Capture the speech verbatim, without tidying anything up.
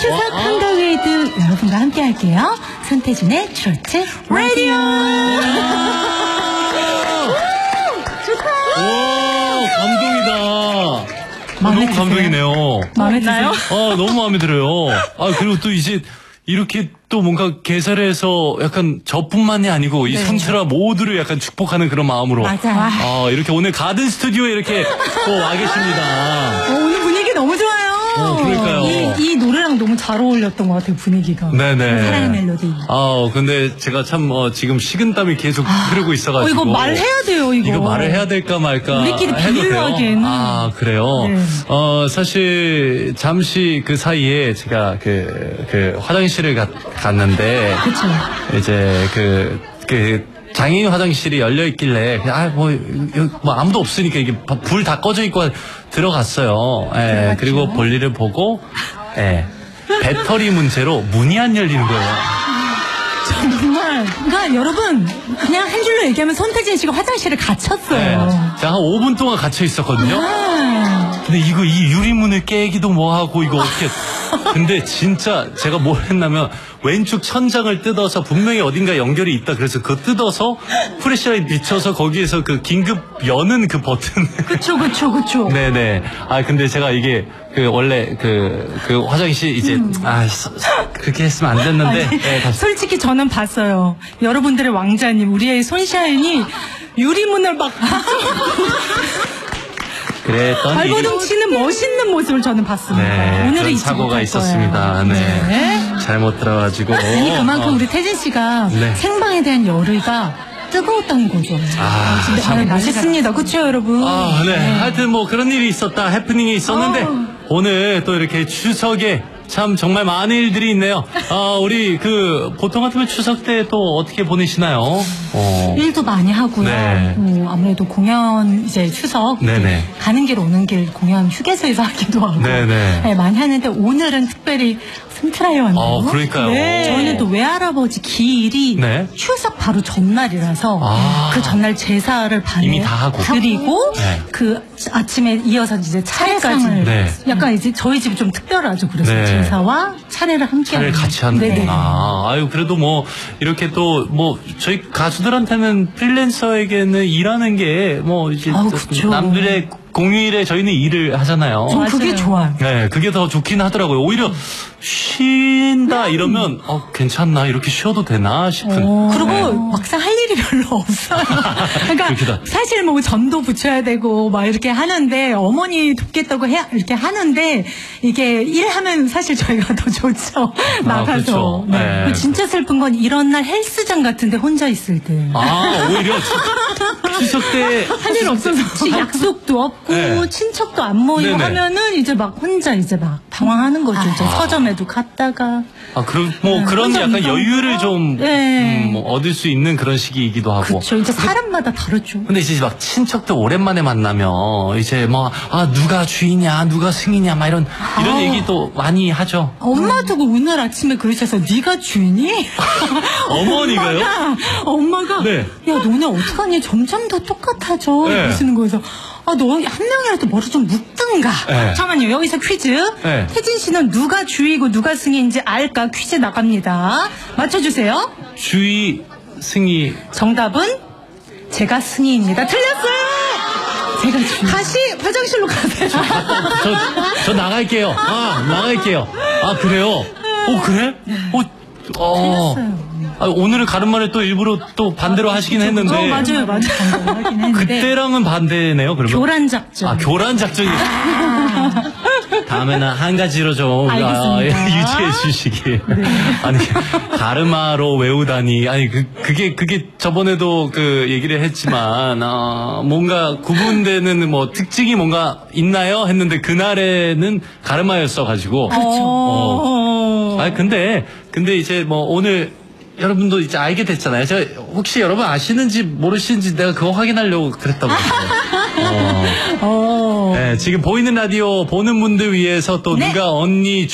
추석 한가위에도 여러분과 함께 할게요. 손태진의 트로트 라디오. 좋다. 와, 감동이다. 마음에 너무 감동이네요. 마음에 드나요? 아, 너무 마음에 들어요. 아, 그리고 또 이제 이렇게 또 뭔가 개설해서 약간 저뿐만이 아니고 이 네. 성철아 모두를 약간 축복하는 그런 마음으로. 맞아. 아, 이렇게 오늘 가든 스튜디오에 이렇게 또 와 계십니다. 어, 오늘 분위기 너무 좋아요. 어, 그러니까요. 이, 이 노래랑 너무 잘 어울렸던 것 같아요, 분위기가. 네네. 사랑의 멜로디. 아, 근데 제가 참 어, 지금 식은땀이 계속 흐르고 있어가지고. 어, 이거 말해야 돼요, 이거. 이거 말을 해야 될까 말까. 우리끼리 해도 비밀로 돼요? 하기에는. 아, 그래요? 네. 어, 사실, 잠시 그 사이에 제가 그, 그 화장실을 가, 갔는데. 그쵸. 이제 그, 그, 장애인 화장실이 열려있길래, 그냥, 아, 뭐, 여기 뭐 아무도 없으니까 이게 불 다 꺼져 있고 들어갔어요. 예, 그리고 볼일을 보고, 예, 배터리 문제로 문이 안 열리는 거예요. 정말. 그러니까 여러분, 그냥 한 줄로 얘기하면 손태진 씨가 화장실에 갇혔어요. 네. 제가 한 오 분 동안 갇혀 있었거든요. 아. 근데 이거 이 유리문을 깨기도 뭐하고 이거 어떻게. 근데 진짜 제가 뭘 했냐면 왼쪽 천장을 뜯어서 분명히 어딘가 연결이 있다. 그래서 그거 뜯어서 프레셔에 비춰서 거기에서 그 긴급 여는 그 버튼. 그쵸, 그쵸, 그쵸. 네네. 아, 근데 제가 이게 그 원래 그, 그 화장실 이제, 음. 아, 서, 그렇게 했으면 안 됐는데. 아니, 네, 다시. 솔직히 저는 봤어요. 여러분들의 왕자님, 우리의 손샤인이 유리문을 막. 그랬더니. 발버둥 치는 멋있는 모습을 저는 봤습니다. 네, 오늘은 사고가 있었습니다. 네. 네. 잘못 들어가지고. 아니, 그만큼 어. 우리 태진 씨가 네. 생방에 대한 열의가 뜨거웠다는 거죠. 아, 근데 참. 아, 맛있습니다. 그쵸, 여러분? 아, 네. 네. 하여튼 뭐 그런 일이 있었다. 해프닝이 있었는데 어. 오늘 또 이렇게 추석에 참 정말 많은 일들이 있네요. 아, 우리 그 보통 같으면 추석 때 또 어떻게 보내시나요? 어. 일도 많이 하고요. 네. 어, 아무래도 공연 이제 추석 네네. 가는 길 오는 길 공연 휴게소에서 하기도 하고 네네. 네, 많이 하는데 오늘은 특별히 센트라에 왔네요. 어, 그러니까요. 네. 저희는 또 외할아버지 기일이 네. 추석 바로 전날이라서 아. 그 전날 제사를 반에 이미 다 하고. 드리고 네. 그 아침에 이어서 이제 차례상을 네. 약간 이제 저희 집이 좀 특별하죠. 그래서 네. 제사와 차례를 함께 차를 하는. 같이 네네. 하는구나. 아유, 그래도 뭐, 이렇게 또, 뭐, 저희 가수들한테는 프리랜서에게는 일하는 게, 뭐, 이제, 아우, 그쵸. 남들의 공휴일에 저희는 일을 하잖아요. 전 그게 맞아요. 좋아요. 네, 그게 더 좋긴 하더라고요. 오히려 쉰다 이러면 어 괜찮나 이렇게 쉬어도 되나 싶은. 오. 그리고 네. 막상 할 일이 별로 없어요. 그러니까 그렇구나. 사실 뭐 전도 붙여야 되고 막 이렇게 하는데 어머니 돕겠다고 해 이렇게 하는데 이게 일하면 사실 저희가 더 좋죠. 나가서. 그렇죠. 네. 네. 그리고 진짜 슬픈 건 이런 날 헬스장 같은데 혼자 있을 때. 아, 오히려 추- 추석 때 할 일 없어서 약속도 없고 네. 친척도 안 모이고 네네. 하면은 이제 막 혼자 이제 막 당황하는 거죠. 이제 서점에도 갔다가 아, 그럼 뭐 네, 그런 혼자 약간 운동하고. 여유를 좀 네. 음, 뭐 얻을 수 있는 그런 시기이기도 하고. 그렇죠. 이제 사람마다 다르죠. 근데 이제 막 친척들 오랜만에 만나면 이제 뭐 아 누가 주인이야 누가 승이냐 막 이런 이런 아우. 얘기도 많이 하죠. 엄마도 오늘 아침에 그러셔서 네가 주인이? 어머니가요? 엄마가, 엄마가 네. 야 너네 어떡하니 점점 더 똑같아져 네. 이러시는 거에서 아 너 한 명이라도 머리 좀 묶든가. 네. 잠깐만요 여기서 퀴즈. 네. 혜진 씨는 누가 주이고 누가 승인지 알까 퀴즈 나갑니다. 맞춰주세요. 주의 승이 정답은 제가 승희입니다. 틀렸어요. 제가 주인. 다시 화장실로 가세요. 저, 저 나갈게요. 아, 나갈게요. 아, 그래요? 어, 그래? 어, 어. 틀렸어요. 아, 오늘은 가른말을 또 일부러 또 반대로 하시긴 했는데. 어 맞아요 맞아요. 하긴 했는데. 그때랑은 반대네요, 그러면. 교란 작전. 아, 교란 작전이. 다음에는 한 가지로 좀 아, 알겠습니다. 유지해 주시기. 네. 아니, 가르마로 외우다니. 아니, 그, 그게, 그게 저번에도 그 얘기를 했지만, 어, 뭔가 구분되는 뭐 특징이 뭔가 있나요? 했는데 그날에는 가르마였어가지고. 그렇죠. 어. 아니, 근데, 근데 이제 뭐 오늘 여러분도 이제 알게 됐잖아요. 제가 혹시 여러분 아시는지 모르시는지 내가 그거 확인하려고 그랬다고. 어. 어. 네, 지금 보이는 라디오 보는 분들 위해서 또 네. 누가 언니